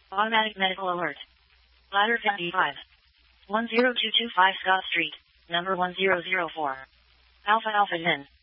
Automatic medical alert. Ladder 55. 10225 Scott Street, number 1004. Alpha Alpha Zen.